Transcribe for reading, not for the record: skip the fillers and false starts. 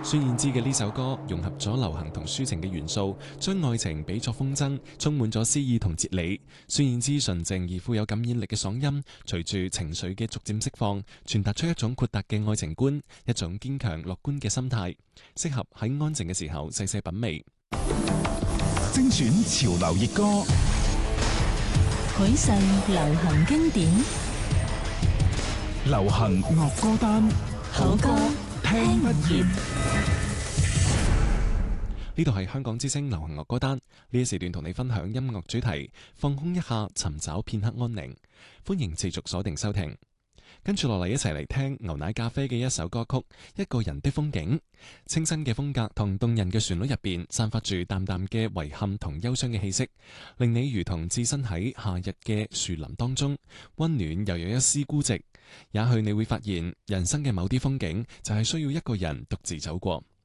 孫燕姿嘅呢首歌融合咗流行同抒情嘅元素，將愛情比作風箏，充滿咗詩意同哲理。孫燕姿純淨而富有感染力嘅嗓音，隨住情緒嘅逐漸釋放，傳達出一種豁達嘅愛情觀，一種堅強樂觀嘅心態，適合喺安靜嘅時候細細品味。 精選潮流熱歌， 許世流行經典， 流行樂歌單， 好歌聽不厭。 呢度係香港之聲流行樂歌單，呢一時段同你分享音樂主題，放空一下，尋找片刻安寧。歡迎持續鎖定收聽。跟住落嚟一齊嚟聽牛奶咖啡嘅一首歌曲《一個人的風景》。清新嘅風格同動人嘅旋律入邊，散發住淡淡嘅遺憾同憂傷嘅氣息，令你如同置身喺夏日嘅樹林當中，溫暖又有一絲孤寂。也許你會發現，人生嘅某啲風景就係需要一個人獨自走過。